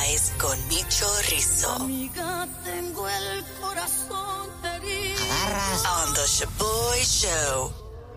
Nice con Micho Rizzo. Amiga, tengo el corazón herido. Agarras on the Shaboy Show.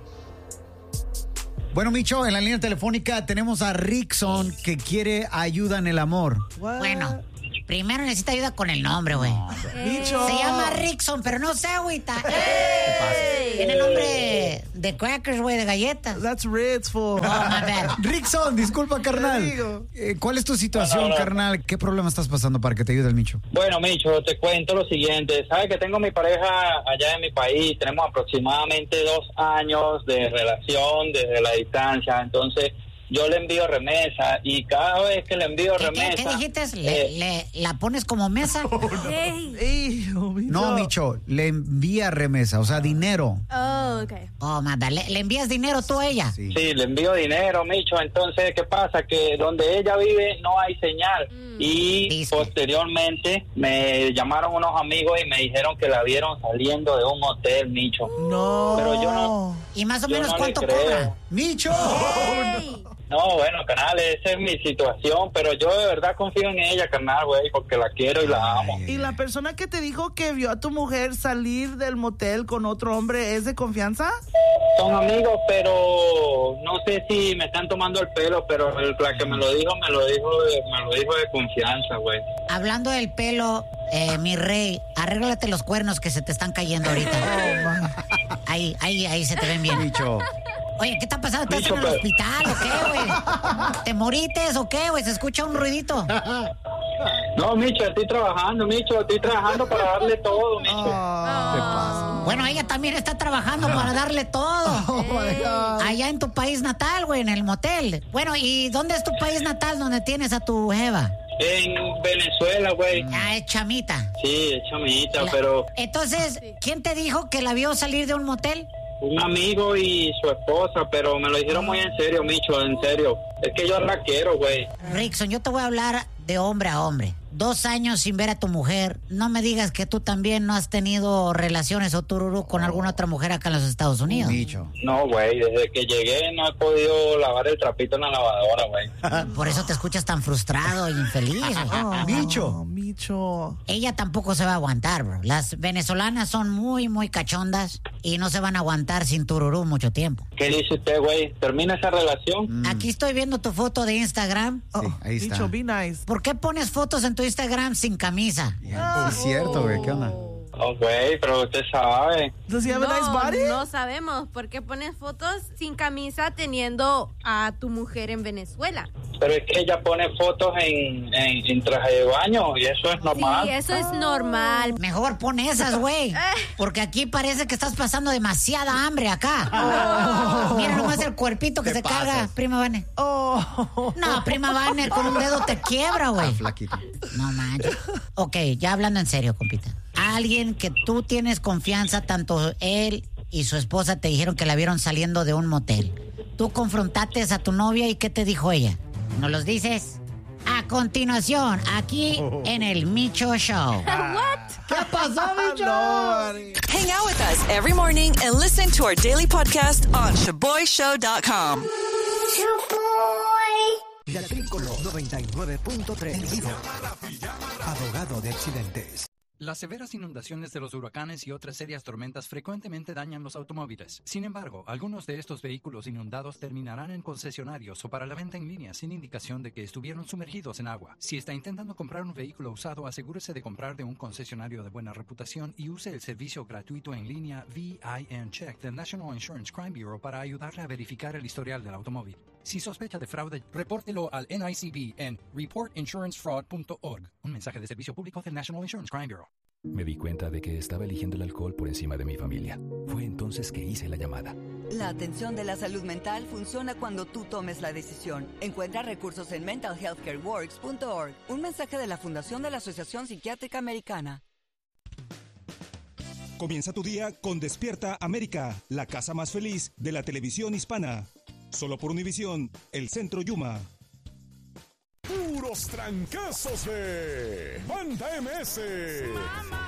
Bueno, Micho, en la línea telefónica tenemos a Rickson que quiere ayuda en el amor. Bueno, primero necesita ayuda con el nombre, güey. Micho. Se llama Rickson, pero no sé, güey. ¿Qué Tiene nombre de crackers, güey, de galletas. That's Ritz, fool. Oh, my bad. Rickson, disculpa, carnal. digo. ¿Cuál es tu situación, carnal? ¿Qué problema estás pasando para que te ayude el Micho? Bueno, Micho, te cuento lo siguiente. Sabes que tengo mi pareja allá en mi país. Tenemos aproximadamente 2 años de relación desde la distancia. Entonces, yo le envío remesa y cada vez que le envío remesa... ¿Qué dijiste? ¿La pones como mesa? Hijo, Micho. No, Micho, le envía remesa, o sea, dinero. Oh, ok. Oh, my bad. ¿Le envías dinero tú a ella? Sí. Sí, le envío dinero, Micho. Entonces, ¿qué pasa? Que donde ella vive no hay señal. Y Dice. posteriormente me llamaron unos amigos y me dijeron que la vieron saliendo de un hotel, Micho. No. Pero yo no... ¿Y más o Yo menos no le cuánto creo. cobra? ¡Micho! Hey. No, bueno, carnal, esa es mi situación, pero yo de verdad confío en ella, carnal, güey, porque la quiero y la amo. ¿Y la persona que te dijo que vio a tu mujer salir del motel con otro hombre es de confianza? Son amigos, pero no sé si me están tomando el pelo, pero la que me lo dijo de confianza, güey. Hablando del pelo, mi rey, arréglate los cuernos que se te están cayendo ahorita. Ahí se te ven bien. Micho. Oye, ¿qué está pasando? ¿Estás Micho, en el pero- hospital o qué, güey? ¿Te morites o qué, güey? Se escucha un ruidito. No, Micho, estoy trabajando para darle todo, Micho. Bueno, ella también está trabajando para darle todo. Allá en tu país natal, güey, en el motel. Bueno, ¿y dónde es tu país natal donde tienes a tu jeva? En Venezuela, güey. Ah, es chamita. Sí, es chamita, La- pero Entonces, ¿quién te dijo que la vio salir de un motel? un amigo y su esposa, pero me lo dijeron muy en serio, Micho, en serio. Es que yo la quiero, güey. Rickson, yo te voy a hablar de hombre a hombre. 2 años sin ver a tu mujer. No me digas que tú también no has tenido relaciones o tururú con alguna otra mujer acá en los Estados Unidos. Micho. No, güey, desde que llegué no he podido lavar el trapito en la lavadora, güey. Por eso te escuchas tan frustrado e infeliz, güey. Micho. Micho. Ella tampoco se va a aguantar, bro. Las venezolanas son muy, muy cachondas y no se van a aguantar sin tururú mucho tiempo. ¿Qué dice usted, güey? ¿Termina esa relación? Aquí estoy viendo tu foto de Instagram. Sí, ahí está. Micho, be nice. ¿Por qué pones fotos en tu Instagram sin camisa? Sí, es cierto, güey. ¿Qué onda? Oh, güey, pero usted sabe. Does he have a nice body? No sabemos por qué pones fotos sin camisa teniendo a tu mujer en Venezuela. Pero es que ella pone fotos en traje de baño y eso es normal. Sí, eso es normal. Mejor pon esas, güey. Porque aquí parece que estás pasando demasiada hambre acá. Mira nomás el cuerpito que se carga, prima Vane. Oh. No, prima Vane, con un dedo te quiebra, güey. Flaquito. No manches. Ok, ya hablando en serio, compita. Alguien que tú tienes confianza, tanto él y su esposa te dijeron que la vieron saliendo de un motel. Tú confrontaste a tu novia y ¿qué te dijo ella? ¿Nos los dices? A continuación, aquí en el Micho Show. ¿Qué pasó, Micho? Nobody. Hang out with us every morning and listen to our daily podcast on ShaboyShow.com. Gatrícola 99.3 en vivo. Abogado de accidentes. Las severas inundaciones de los huracanes y otras serias tormentas frecuentemente dañan los automóviles. Sin embargo, algunos de estos vehículos inundados terminarán en concesionarios o para la venta en línea sin indicación de que estuvieron sumergidos en agua. Si está intentando comprar un vehículo usado, asegúrese de comprar de un concesionario de buena reputación y use el servicio gratuito en línea VIN Check del National Insurance Crime Bureau para ayudarle a verificar el historial del automóvil. Si sospecha de fraude, repórtelo al NICB en reportinsurancefraud.org. Un mensaje de servicio público del National Insurance Crime Bureau. Me di cuenta de que estaba eligiendo el alcohol por encima de mi familia. Fue entonces que hice la llamada. La atención de la salud mental funciona cuando tú tomes la decisión. Encuentra recursos en mentalhealthcareworks.org. Un mensaje de la Fundación de la Asociación Psiquiátrica Americana. Comienza tu día con Despierta América, la casa más feliz de la televisión hispana. Solo por Univisión, el Centro Yuma. Puros trancazos de Banda MS.